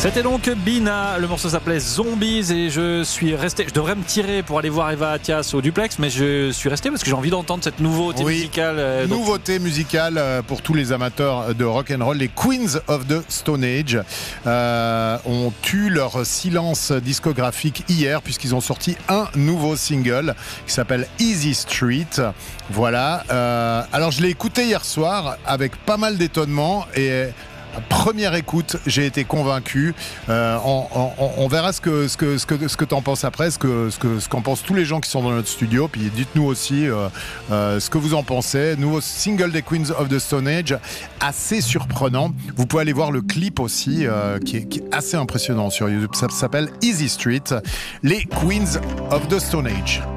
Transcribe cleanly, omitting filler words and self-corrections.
C'était donc Bina, le morceau s'appelait Zombies et je suis resté, je devrais me tirer pour aller voir Eva Attias au duplex, mais je suis resté parce que j'ai envie d'entendre cette nouveauté musicale. Nouveauté musicale pour tous les amateurs de rock and roll, les Queens of the Stone Age ont eu leur silence discographique hier puisqu'ils ont sorti un nouveau single qui s'appelle Easy Street. Voilà, alors je l'ai écouté hier soir avec pas mal d'étonnement et première écoute, j'ai été convaincu. On verra ce que t'en penses après, ce qu'en pensent tous les gens qui sont dans notre studio. Puis dites-nous aussi ce que vous en pensez. Nouveau single des Queens of the Stone Age, assez surprenant. Vous pouvez aller voir le clip aussi, qui est assez impressionnant sur YouTube. Ça s'appelle Easy Street, les Queens of the Stone Age.